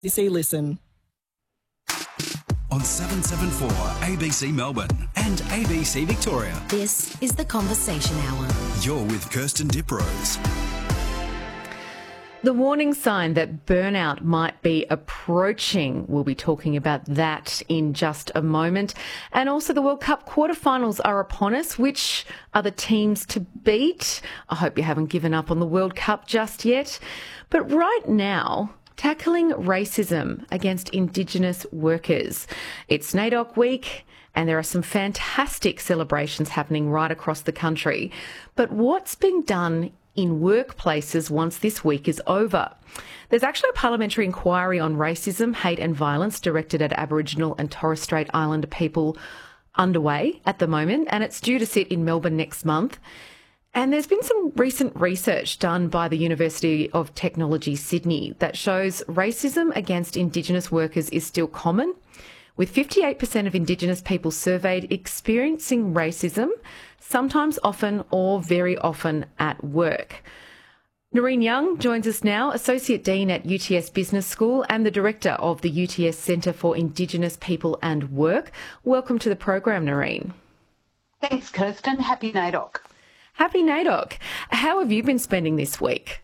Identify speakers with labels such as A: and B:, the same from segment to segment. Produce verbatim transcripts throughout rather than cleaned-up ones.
A: A B C Listen.
B: On seven seventy-four A B C Melbourne and A B C Victoria.
C: This is The Conversation Hour.
B: You're with Kirsten Diprose.
D: The warning sign that burnout might be approaching. We'll be talking about that in just a moment. And also the World Cup quarterfinals are upon us. Which are the teams to beat? I hope you haven't given up on the World Cup just yet. But right now, tackling racism against Indigenous workers. It's NAIDOC week and there are some fantastic celebrations happening right across the country. But what's being done in workplaces once this week is over? There's actually a parliamentary inquiry on racism, hate and violence directed at Aboriginal and Torres Strait Islander people underway at the moment, and it's due to sit in Melbourne next month. And there's been some recent research done by the University of Technology Sydney that shows racism against Indigenous workers is still common, with fifty-eight percent of Indigenous people surveyed experiencing racism, sometimes, often or very often at work. Noreen Young joins us now, Associate Dean at U T S Business School and the Director of the U T S Centre for Indigenous People and Work. Welcome to the program, Noreen.
E: Thanks, Kirsten. Happy NAIDOC.
D: Happy NAIDOC. How have you been spending this week?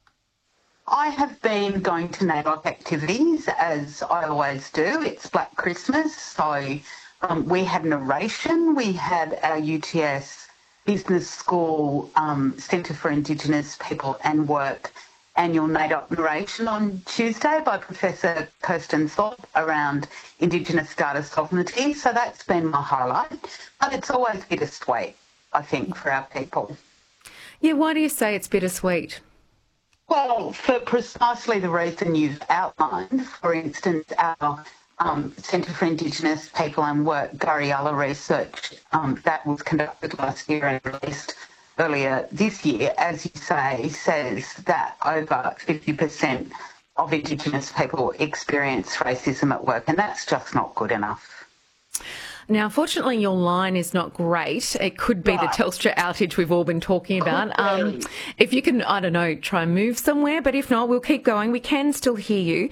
E: I have been going to NAIDOC activities, as I always do. It's Black Christmas, so um, we had an oration. We had our U T S Business School um, Centre for Indigenous People and Work annual NAIDOC narration on Tuesday by Professor Kirsten Thorpe around Indigenous data sovereignty. So that's been my highlight. But it's always bittersweet, I think, for our people.
D: Yeah, why do you say it's bittersweet?
E: Well, for precisely the reason you've outlined. For instance, our um, Centre for Indigenous People and Work, Gariella research um, that was conducted last year and released earlier this year, as you say, says that over fifty percent of Indigenous people experience racism at work, and that's just not good enough. Now, unfortunately, your line is not great. It could be right. The Telstra outage we've all been talking about. Um, if you can, I don't know, try and move somewhere, but if not, we'll keep going. We can still hear you.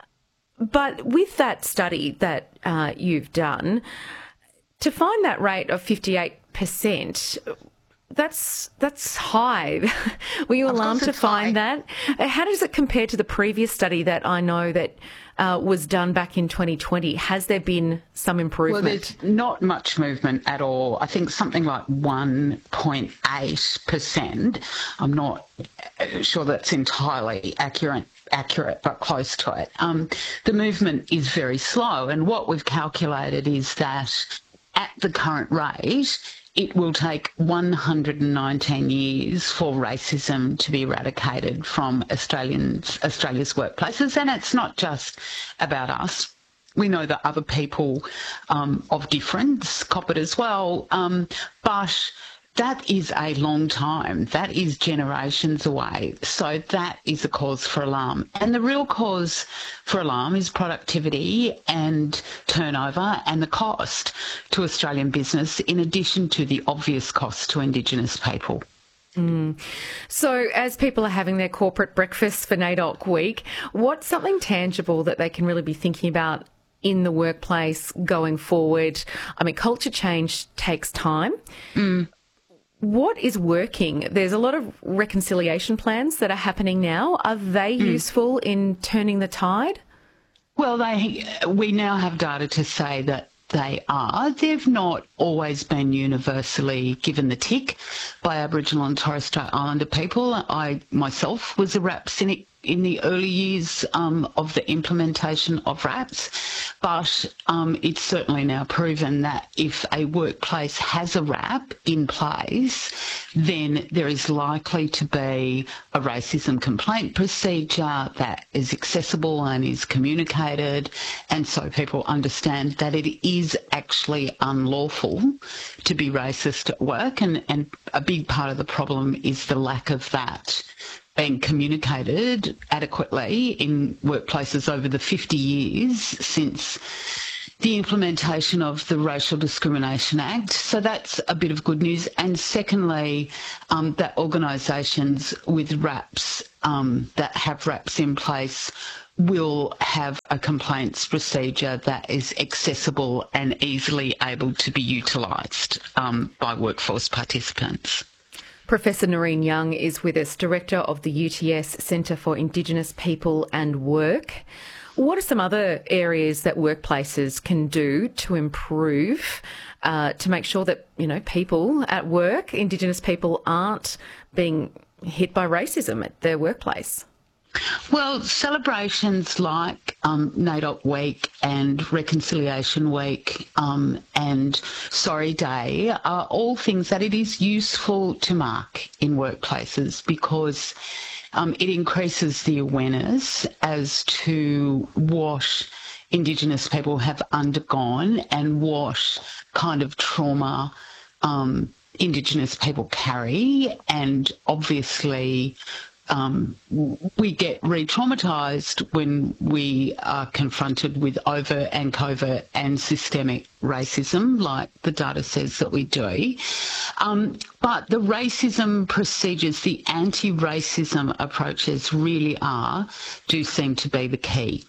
E: But with that study that uh, you've done, to find that rate of fifty-eight percent, that's that's high. Were you alarmed to find high. that? How does it compare to the previous study that I know that uh, was done back in twenty twenty? Has there been some improvement? Well, there's not much movement at all. I think something like one point eight percent. I'm not sure that's entirely accurate. accurate but close to it. Um, the movement is very slow, and what we've calculated is that at the current rate, it will take one hundred nineteen years for racism to be eradicated from Australians, Australia's workplaces. And it's not just about us. We know that other people um, of difference cop it as well. Um, but that is a long time. That is generations away. So that is a cause for alarm. And the real cause for alarm is productivity and turnover and the cost to Australian business, in addition to the obvious cost to Indigenous people.
D: Mm. So as people are having their corporate breakfasts for NAIDOC week, what's something tangible that they can really be thinking about in the workplace going forward? I mean, culture change takes time.
E: Mm.
D: What is working? There's a lot of reconciliation plans that are happening now. Are they mm. useful in turning the tide?
E: Well, they we now have data to say that they are. They've not always been universally given the tick by Aboriginal and Torres Strait Islander people. I myself was a R A P cynic in the early years um, of the implementation of R A Ps, but um, it's certainly now proven that if a workplace has a R A P in place, then there is likely to be a racism complaint procedure that is accessible and is communicated, and so people understand that it is actually unlawful to be racist at work, and, and a big part of the problem is the lack of that being communicated adequately in workplaces over the fifty years since the implementation of the Racial Discrimination Act. So that's a bit of good news. And secondly, um, that organisations with R A Ps, um, that have R A Ps in place, will have a complaints procedure that is accessible and easily able to be utilised um, by workforce participants.
D: Professor Noreen Young is with us, Director of the U T S Centre for Indigenous People and Work. What are some other areas that workplaces can do to improve, uh, to make sure that, you know, people at work, Indigenous people, aren't being hit by racism at their workplace?
E: Well, celebrations like um, NAIDOC Week and Reconciliation Week um, and Sorry Day are all things that it is useful to mark in workplaces because um, it increases the awareness as to what Indigenous people have undergone and what kind of trauma um, Indigenous people carry, and obviously Um, we get re-traumatised when we are confronted with overt and covert and systemic racism, like the data says that we do. Um, but the racism procedures, the anti-racism approaches really are, do seem to be the key.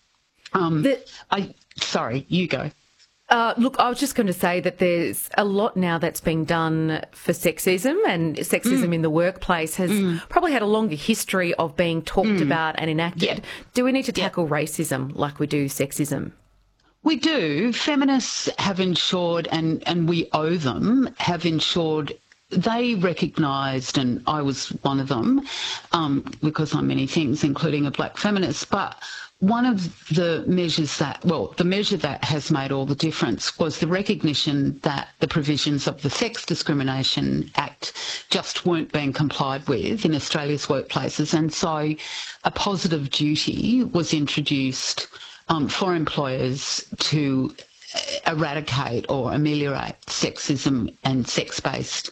E: Um, the- I, sorry, you go.
D: Uh, look, I was just going to say that there's a lot now that's being done for sexism, and sexism mm. in the workplace has mm. probably had a longer history of being talked mm. about and enacted. Yeah. Do we need to tackle yeah. racism like we do sexism?
E: We do. Feminists have ensured, and, and we owe them, have ensured they recognised, and I was one of them, um, because I'm many things, including a black feminist, but one of the measures that, well, the measure that has made all the difference was the recognition that the provisions of the Sex Discrimination Act just weren't being complied with in Australia's workplaces. And so a positive duty was introduced um, for employers to eradicate or ameliorate sexism and sex-based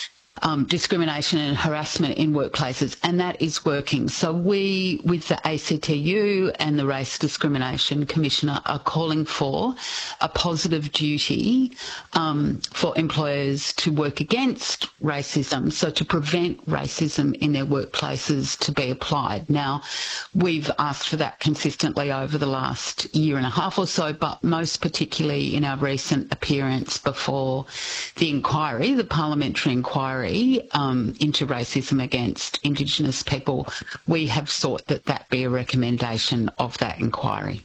E: Um, discrimination and harassment in workplaces, and that is working. So we, with the A C T U and the Race Discrimination Commissioner, are calling for a positive duty um, for employers to work against racism, so to prevent racism in their workplaces to be applied. Now, we've asked for that consistently over the last year and a half or so, but most particularly in our recent appearance before the inquiry, the parliamentary inquiry, Um, into racism against Indigenous people, we have sought that that be a recommendation of that inquiry.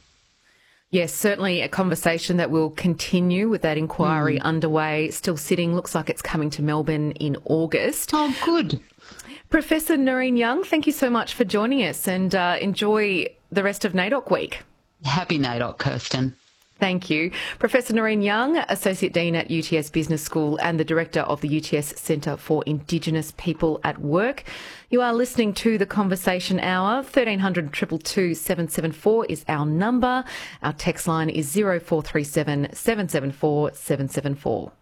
D: Yes, certainly a conversation that will continue with that inquiry mm. underway, still sitting. Looks like it's coming to Melbourne in August.
E: Oh, good.
D: Professor Noreen Young, thank you so much for joining us, and uh, enjoy the rest of NAIDOC Week.
E: Happy NAIDOC, Kirsten.
D: Thank you. Professor Noreen Young, Associate Dean at U T S Business School and the Director of the U T S Centre for Indigenous People at Work. You are listening to The Conversation Hour. thirteen hundred, two two two, seven seven four is our number. Our text line is zero four three seven, seven seven four, seven seven four.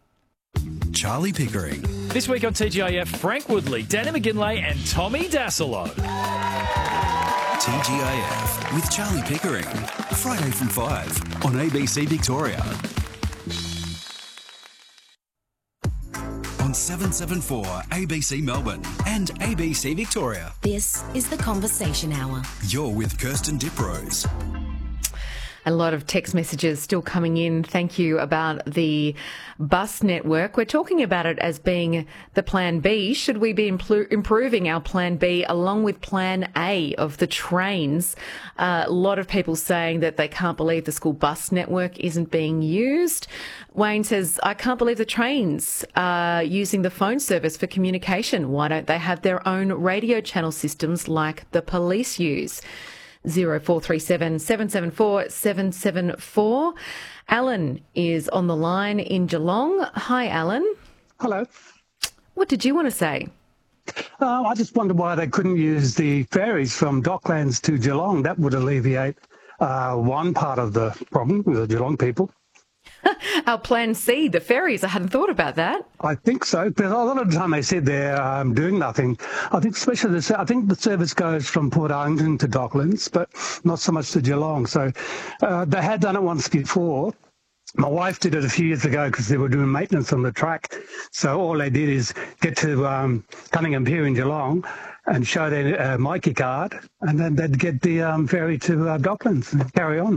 B: Charlie Pickering.
A: This week on T G I F, Frank Woodley, Danny McGinlay and Tommy Dassolo.
B: T G I F with Charlie Pickering. Friday from five on A B C Victoria. On seven seventy-four A B C Melbourne and A B C Victoria.
C: This is The Conversation Hour.
B: You're with Kirsten Diprose.
D: A lot of text messages still coming in. Thank you about the bus network. We're talking about it as being the plan B. Should we be impl- improving our plan B along with plan A of the trains? Uh, a lot of people saying that they can't believe the school bus network isn't being used. Wayne says, I can't believe the trains are using the phone service for communication. Why don't they have their own radio channel systems like the police use? zero four three seven, seven seven four, seven seven four. Alan is on the line in Geelong. Hi, Alan.
F: Hello.
D: What did you want to say?
F: Uh, I just wonder why they couldn't use the ferries from Docklands to Geelong. That would alleviate uh, one part of the problem with the Geelong people.
D: Our plan C, the ferries. I hadn't thought about that.
F: I think so, because a lot of the time they said they're um, doing nothing. I think especially the, I think the service goes from Port Arlington to Docklands, but not so much to Geelong. So uh, they had done it once before. My wife did it a few years ago because they were doing maintenance on the track, So all they did is get to um, Cunningham Pier in Geelong and show their uh, Mikey card, and then they'd get the um, ferry to uh, Docklands and carry on.